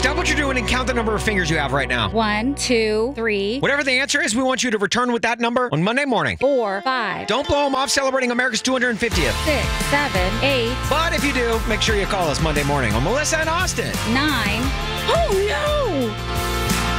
Stop what you're doing and count the number of fingers you have right now. 1, 2, 3, Whatever the answer is, we want you to return with that number on Monday morning. 4, 5, Don't blow them off celebrating America's 250th. 6, 7, 8, But if you do, make sure you call us Monday morning on Melissa and Austin. 9. Oh no!